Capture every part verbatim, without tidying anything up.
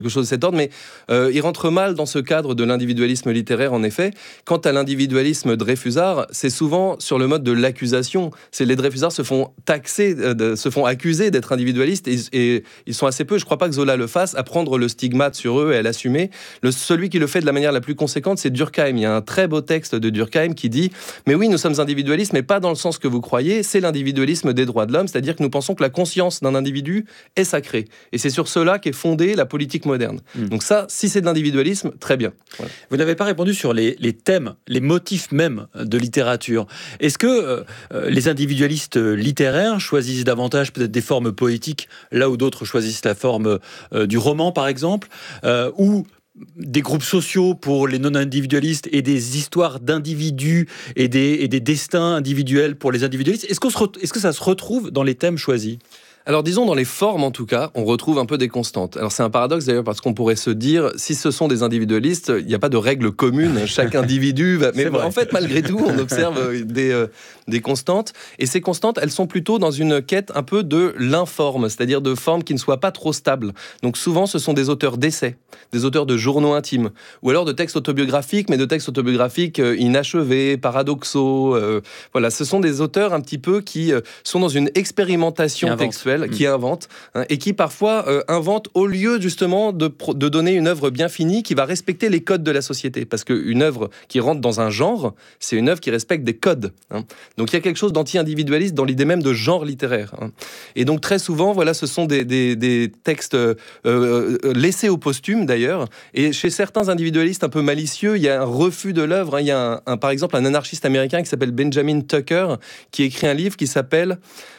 quelque chose de cet ordre, mais euh, il rentre mal dans ce cadre de l'individualisme littéraire, en effet. Quant à l'individualisme dreyfusard, c'est souvent sur le mode de l'accusation. C'est les Dreyfusards se font taxer, euh, de, se font accuser d'être individualistes, et, et ils sont assez peu, je ne crois pas que Zola le fasse, à prendre le stigmate sur eux et à l'assumer. Le, celui qui le fait de la manière la plus conséquente, c'est Durkheim. Il y a un très beau texte de Durkheim qui dit « Mais oui, nous sommes individualistes, mais pas dans le sens que vous croyez, c'est l'individualisme des droits de l'homme, c'est-à-dire que nous pensons que la conscience d'un individu est sacrée. Et c'est sur cela qu'est fondée la politique moderne. Mmh. Donc ça, si c'est de l'individualisme, très bien. Voilà. Vous n'avez pas répondu sur les, les thèmes, les motifs même de littérature. Est-ce que euh, les individualistes littéraires choisissent davantage peut-être des formes poétiques, là où d'autres choisissent la forme euh, du roman, par exemple, euh, ou des groupes sociaux pour les non-individualistes et des histoires d'individus et des, et des destins individuels pour les individualistes? Est-ce, qu'on se re- est-ce que ça se retrouve dans les thèmes choisis ? Alors disons, dans les formes en tout cas, on retrouve un peu des constantes. Alors c'est un paradoxe d'ailleurs, parce qu'on pourrait se dire, si ce sont des individualistes, il n'y a pas de règle commune, chaque individu va... Mais en fait, malgré tout, on observe des, euh, des constantes, et ces constantes, elles sont plutôt dans une quête un peu de l'informe, c'est-à-dire de formes qui ne soient pas trop stables. Donc souvent, ce sont des auteurs d'essais, des auteurs de journaux intimes, ou alors de textes autobiographiques, mais de textes autobiographiques euh, inachevés, paradoxaux. Euh, voilà, ce sont des auteurs un petit peu qui euh, sont dans une expérimentation textuelle, qui invente, hein, et qui parfois euh, invente au lieu justement de, de donner une œuvre bien finie qui va respecter les codes de la société. Parce qu'une œuvre qui rentre dans un genre, c'est une œuvre qui respecte des codes. Hein. Donc il y a quelque chose d'anti-individualiste dans l'idée même de genre littéraire. Hein. Et donc très souvent, voilà, ce sont des, des, des textes euh, euh, laissés au posthume d'ailleurs. Et chez certains individualistes un peu malicieux, il y a un refus de l'œuvre. Hein. Il y a un, un, par exemple un anarchiste américain qui s'appelle Benjamin Tucker, qui écrit un livre qui s'appelle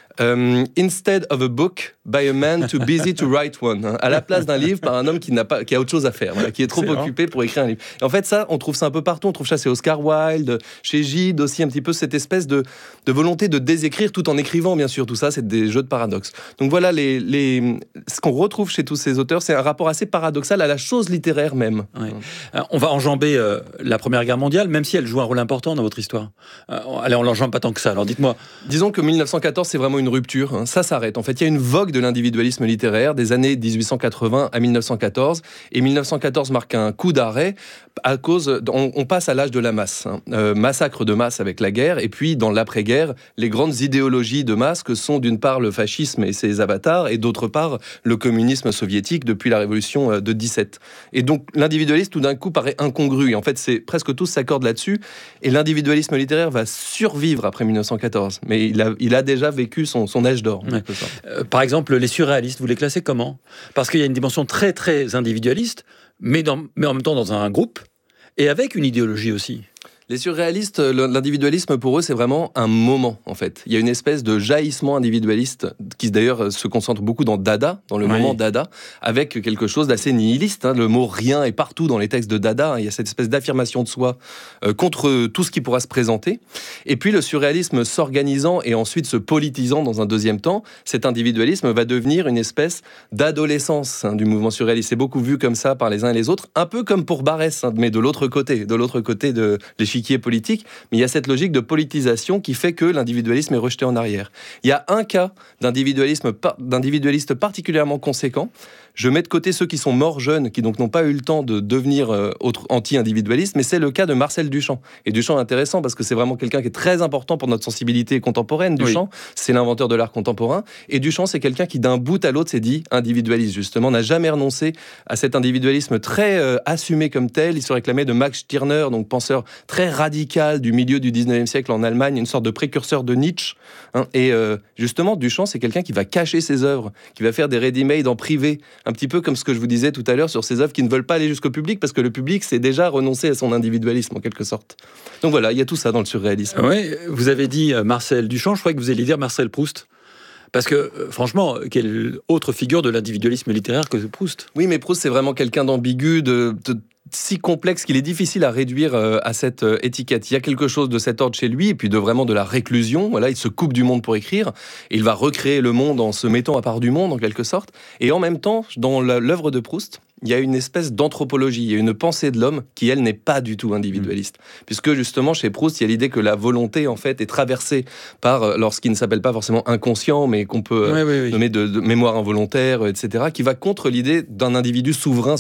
Um, Instead of a book by a man too busy to write one, hein, à la place d'un livre par un homme qui n'a pas, qui a autre chose à faire, voilà, qui est trop c'est occupé pour écrire un livre. Et en fait, ça, on trouve ça un peu partout. On trouve ça chez Oscar Wilde, chez Gide aussi, un petit peu cette espèce de, de volonté de désécrire tout en écrivant, bien sûr. Tout ça, c'est des jeux de paradoxes. Donc voilà, les, les... ce qu'on retrouve chez tous ces auteurs, c'est un rapport assez paradoxal à la chose littéraire même. Ouais. Alors, on va enjamber euh, la Première Guerre mondiale, même si elle joue un rôle important dans votre histoire. Euh, allez, on l'enjambe pas tant que ça. Alors dites-moi. Disons que mille neuf cent quatorze, c'est vraiment une rupture, hein. Ça s'arrête. En fait, il y a une vogue de l'individualisme littéraire des années dix-huit cent quatre-vingts à mille neuf cent quatorze, et mille neuf cent quatorze marque un coup d'arrêt à cause, on, on passe à l'âge de la masse, hein. euh, massacre de masse avec la guerre, et puis dans l'après-guerre, les grandes idéologies de masse que sont d'une part le fascisme et ses avatars, et d'autre part le communisme soviétique depuis la révolution de dix-sept. Et donc l'individualisme tout d'un coup paraît incongru, et en fait c'est presque tous s'accordent là-dessus, et l'individualisme littéraire va survivre après mille neuf cent quatorze, mais il a, il a déjà vécu son, son âge d'or. Ouais. Euh, par exemple, les surréalistes, vous les classez comment ? Parce qu'il y a une dimension très très individualiste, mais, dans, mais en même temps dans un groupe, et avec une idéologie aussi. Les surréalistes, l'individualisme pour eux, c'est vraiment un moment, en fait. Il y a une espèce de jaillissement individualiste qui, d'ailleurs, se concentre beaucoup dans Dada, dans le oui. moment Dada, avec quelque chose d'assez nihiliste. Hein. Le mot « rien » est partout dans les textes de Dada. Hein. Il y a cette espèce d'affirmation de soi euh, contre tout ce qui pourra se présenter. Et puis, le surréalisme s'organisant et ensuite se politisant dans un deuxième temps, cet individualisme va devenir une espèce d'adolescence hein, du mouvement surréaliste. C'est beaucoup vu comme ça par les uns et les autres, un peu comme pour Barrès, hein, mais de l'autre côté, de l'autre côté de l'échiquier qui est politique, mais il y a cette logique de politisation qui fait que l'individualisme est rejeté en arrière. Il y a un cas d'individualisme, d'individualiste particulièrement conséquent. Je mets de côté ceux qui sont morts jeunes, qui donc n'ont pas eu le temps de devenir euh, anti-individualistes, mais c'est le cas de Marcel Duchamp. Et Duchamp est intéressant parce que c'est vraiment quelqu'un qui est très important pour notre sensibilité contemporaine. Duchamp, oui. c'est l'inventeur de l'art contemporain. Et Duchamp, c'est quelqu'un qui d'un bout à l'autre s'est dit individualiste, justement, n'a jamais renoncé à cet individualisme très euh, assumé comme tel. Il se réclamait de Max Stirner, donc penseur très radical du milieu du dix-neuvième siècle en Allemagne, une sorte de précurseur de Nietzsche. Hein. Et euh, justement, Duchamp, c'est quelqu'un qui va cacher ses œuvres, qui va faire des ready-made en privé, un petit peu comme ce que je vous disais tout à l'heure sur ces œuvres qui ne veulent pas aller jusqu'au public parce que le public c'est déjà renoncé à son individualisme en quelque sorte. Donc voilà, il y a tout ça dans le surréalisme. Oui, vous avez dit Marcel Duchamp, je croyais que vous alliez dire Marcel Proust. Parce que, euh, franchement, quelle autre figure de l'individualisme littéraire que Proust ? Oui, mais Proust, c'est vraiment quelqu'un d'ambigu, de, de si complexe qu'il est difficile à réduire euh, à cette euh, étiquette. Il y a quelque chose de cet ordre chez lui, et puis de vraiment de la réclusion. Voilà, il se coupe du monde pour écrire, et il va recréer le monde en se mettant à part du monde, en quelque sorte. Et en même temps, dans l'œuvre de Proust, il y a une espèce d'anthropologie, il y a une pensée de l'homme qui, elle, n'est pas du tout individualiste. Mmh. Puisque, justement, chez Proust, il y a l'idée que la volonté, en fait, est traversée par, alors, ce qui ne s'appelle pas forcément inconscient, mais qu'on peut oui, oui, oui. nommer de, de mémoire involontaire, et cetera, qui va contre l'idée d'un individu souverain